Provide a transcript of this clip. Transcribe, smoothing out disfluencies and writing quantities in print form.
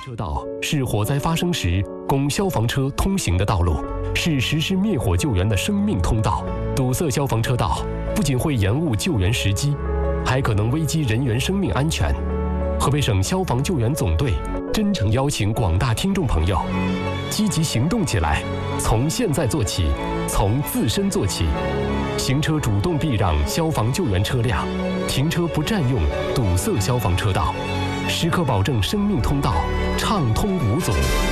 车道是火灾发生时供消防车通行的道路，是实施灭火救援的生命通道。堵塞消防车道不仅会延误救援时机，还可能危及人员生命安全。河北省消防救援总队真诚邀请广大听众朋友积极行动起来，从现在做起，从自身做起。行车主动避让消防救援车辆，停车不占用堵塞消防车道，时刻保证生命通道畅通无阻。